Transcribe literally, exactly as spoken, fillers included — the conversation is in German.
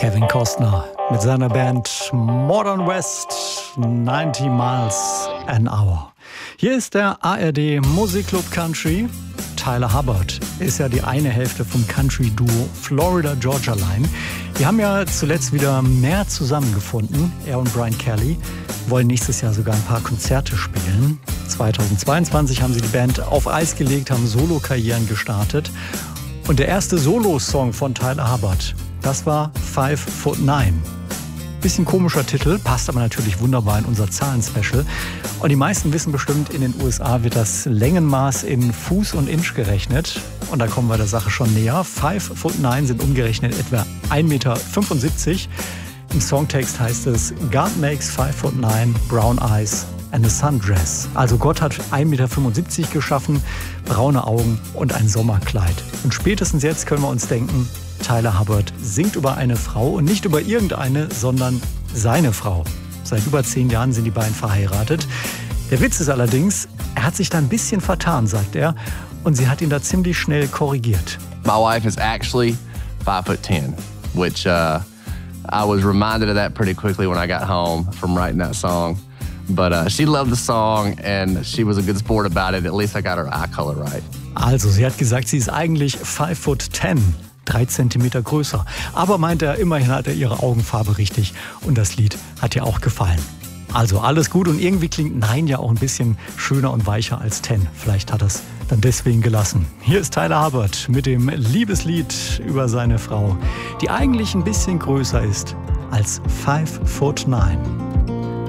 Kevin Costner mit seiner Band Modern West, neunzig Miles an Hour. Hier ist der A R D Musikclub Country. Tyler Hubbard ist ja die eine Hälfte vom Country-Duo Florida Georgia Line. Die haben ja zuletzt wieder mehr zusammengefunden. Er und Brian Kelly wollen nächstes Jahr sogar ein paar Konzerte spielen. zweitausendzweiundzwanzig haben sie die Band auf Eis gelegt, haben Solo-Karrieren gestartet. Und der erste Solo-Song von Tyler Hubbard, das war Five Foot Nine. Bisschen komischer Titel, passt aber natürlich wunderbar in unser Zahlen-Special. Und die meisten wissen bestimmt, in den U S A wird das Längenmaß in Fuß und Inch gerechnet. Und da kommen wir der Sache schon näher. Five Foot Nine sind umgerechnet etwa ein Meter fünfundsiebzig. Im Songtext heißt es, God makes five foot nine, brown eyes and a sundress. Also Gott hat ein Meter fünfundsiebzig geschaffen, braune Augen und ein Sommerkleid. Und spätestens jetzt können wir uns denken, Tyler Hubbard singt über eine Frau und nicht über irgendeine, sondern seine Frau. Seit über zehn Jahren sind die beiden verheiratet. Der Witz ist allerdings, er hat sich da ein bisschen vertan, sagt er, und sie hat ihn da ziemlich schnell korrigiert. My wife is actually five foot ten, which uh, I was reminded of that pretty quickly when I got home from writing that song. But uh, she loved the song and she was a good sport about it. At least I got her eye color right. Also, sie hat gesagt, sie ist eigentlich five foot ten. Drei Zentimeter größer. Aber meint er, immerhin hat er ihre Augenfarbe richtig. Und das Lied hat ihr auch gefallen. Also alles gut und irgendwie klingt Nein ja auch ein bisschen schöner und weicher als Ten. Vielleicht hat er es dann deswegen gelassen. Hier ist Tyler Hubbard mit dem Liebeslied über seine Frau, die eigentlich ein bisschen größer ist als Five Foot Nine.